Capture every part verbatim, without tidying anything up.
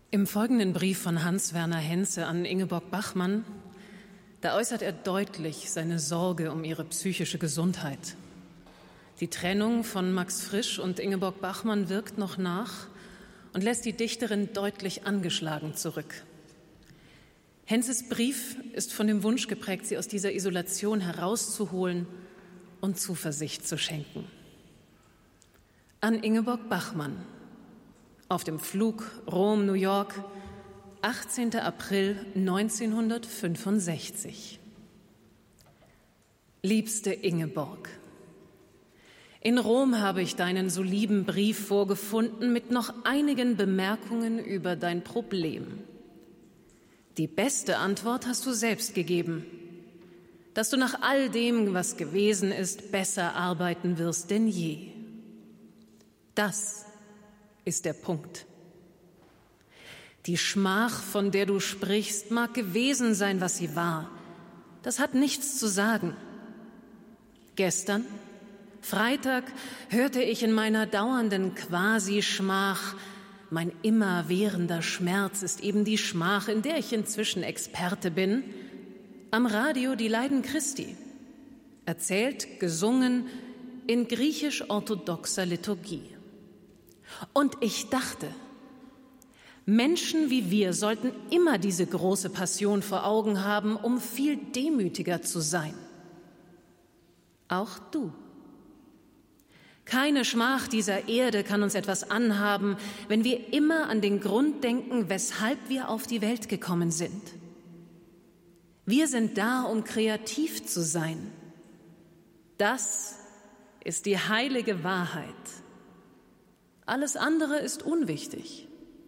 Im folgenden Brief von Hans-Werner Henze an Ingeborg Bachmann, da äußert er deutlich seine Sorge um ihre psychische Gesundheit. Die Trennung von Max Frisch und Ingeborg Bachmann wirkt noch nach und lässt die Dichterin deutlich angeschlagen zurück. Henzes Brief ist von dem Wunsch geprägt, sie aus dieser Isolation herauszuholen und Zuversicht zu schenken. An Ingeborg Bachmann. Auf dem Flug Rom-New York, achtzehnten April neunzehnhundertfünfundsechzig. Liebste Ingeborg, in Rom habe ich deinen so lieben Brief vorgefunden mit noch einigen Bemerkungen über dein Problem. Die beste Antwort hast du selbst gegeben, dass du nach all dem, was gewesen ist, besser arbeiten wirst denn je. Das ist der Punkt. Die Schmach, von der du sprichst, mag gewesen sein, was sie war. Das hat nichts zu sagen. Gestern, Freitag, hörte ich in meiner dauernden Quasi-Schmach, mein immerwährender Schmerz ist eben die Schmach, in der ich inzwischen Experte bin, am Radio die Leiden Christi, erzählt, gesungen in griechisch-orthodoxer Liturgie. Und ich dachte, Menschen wie wir sollten immer diese große Passion vor Augen haben, um viel demütiger zu sein. Auch du. Keine Schmach dieser Erde kann uns etwas anhaben, wenn wir immer an den Grund denken, weshalb wir auf die Welt gekommen sind. Wir sind da, um kreativ zu sein. Das ist die heilige Wahrheit. Alles andere ist unwichtig.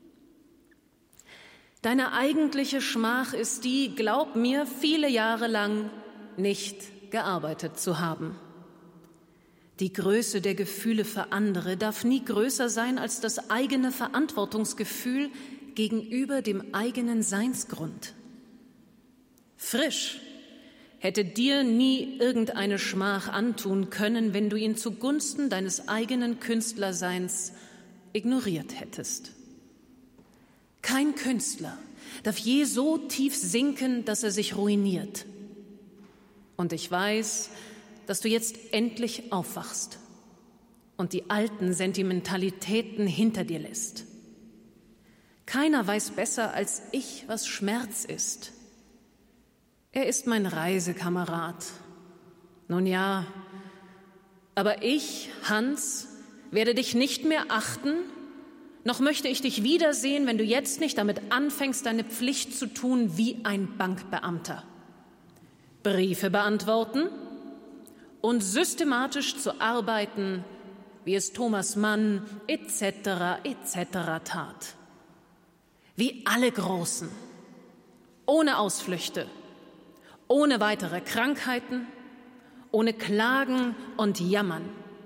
Deine eigentliche Schmach ist die, glaub mir, viele Jahre lang nicht gearbeitet zu haben. Die Größe der Gefühle für andere darf nie größer sein als das eigene Verantwortungsgefühl gegenüber dem eigenen Seinsgrund. Frisch hätte dir nie irgendeine Schmach antun können, wenn du ihn zugunsten deines eigenen Künstlerseins ignoriert hättest. Kein Künstler darf je so tief sinken, dass er sich ruiniert. Und ich weiß, dass du jetzt endlich aufwachst und die alten Sentimentalitäten hinter dir lässt. Keiner weiß besser als ich, was Schmerz ist. Er ist mein Reisekamerad. Nun ja, aber ich, Hans, werde dich nicht mehr achten, noch möchte ich dich wiedersehen, wenn du jetzt nicht damit anfängst, deine Pflicht zu tun wie ein Bankbeamter. Briefe beantworten und systematisch zu arbeiten, wie es Thomas Mann et cetera et cetera tat. Wie alle Großen, ohne Ausflüchte, ohne weitere Krankheiten, ohne Klagen und Jammern.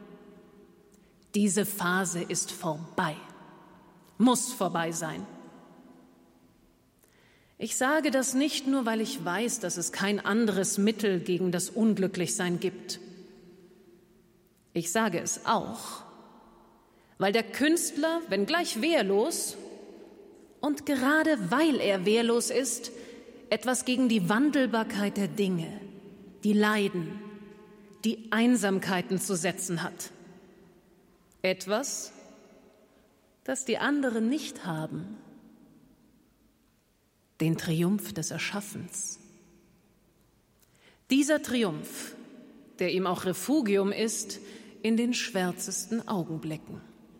Diese Phase ist vorbei, muss vorbei sein. Ich sage das nicht nur, weil ich weiß, dass es kein anderes Mittel gegen das Unglücklichsein gibt. Ich sage es auch, weil der Künstler, wenngleich wehrlos, und gerade weil er wehrlos ist, etwas gegen die Wandelbarkeit der Dinge, die Leiden, die Einsamkeiten zu setzen hat. Etwas, das die anderen nicht haben. Den Triumph des Erschaffens. Dieser Triumph, der ihm auch Refugium ist, in den schwärzesten Augenblicken.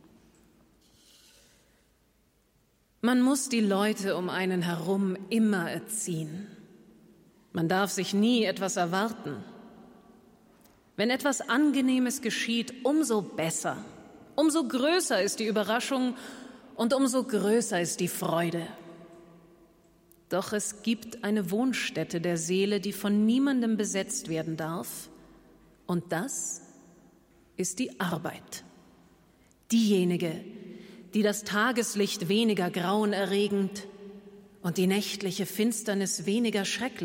Man muss die Leute um einen herum immer erziehen. Man darf sich nie etwas erwarten. Wenn etwas Angenehmes geschieht, umso besser. Umso größer ist die Überraschung und umso größer ist die Freude. Doch es gibt eine Wohnstätte der Seele, die von niemandem besetzt werden darf, und das ist die Arbeit. Diejenige, die das Tageslicht weniger grauenerregend und die nächtliche Finsternis weniger schrecklich